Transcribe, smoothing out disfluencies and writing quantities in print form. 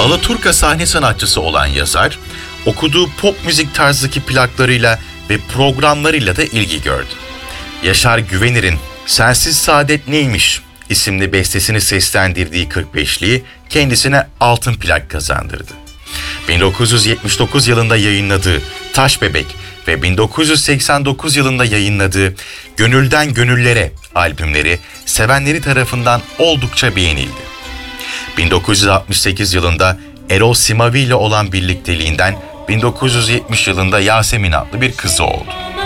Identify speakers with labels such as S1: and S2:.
S1: Alaturka sahne sanatçısı olan yazar, okuduğu pop müzik tarzındaki plaklarıyla ve programlarıyla da ilgi gördü. Yaşar Güvenir'in "Sensiz Saadet Neymiş" isimli bestesini seslendirdiği 45'liği kendisine altın plak kazandırdı. 1979 yılında yayınladığı Taş Bebek ve 1989 yılında yayınladığı Gönülden Gönüllere albümleri sevenleri tarafından oldukça beğenildi. 1968 yılında Erol Simavi ile olan birlikteliğinden 1970 yılında Yasemin adlı bir kızı oldu.